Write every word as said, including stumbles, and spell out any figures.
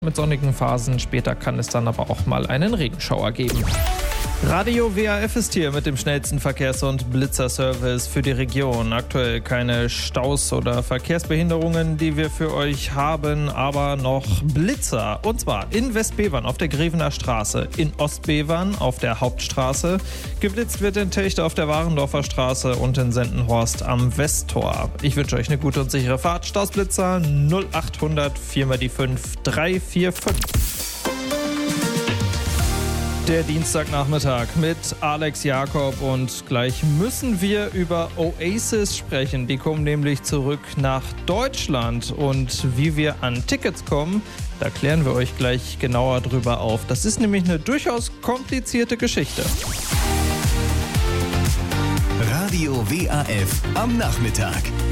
mit sonnigen Phasen. Später kann es dann aber auch mal einen Regenschauer geben. Radio W A F ist hier mit dem schnellsten Verkehrs- und Blitzerservice für die Region. Aktuell keine Staus oder Verkehrsbehinderungen, die wir für euch haben, aber noch Blitzer. Und zwar in Westbevern auf der Grevener Straße, in Ostbevern auf der Hauptstraße. Geblitzt wird in Telchte auf der Warendorfer Straße und in Sendenhorst am Westtor. Ich wünsche euch eine gute und sichere Fahrt. Stausblitzer null achthundert vier mal die fünf drei vier fünf. Der Dienstagnachmittag mit Alex Jakob und gleich müssen wir über Oasis sprechen. Die kommen nämlich zurück nach Deutschland und wie wir an Tickets kommen, da klären wir euch gleich genauer drüber auf. Das ist nämlich eine durchaus komplizierte Geschichte. Radio W A F am Nachmittag.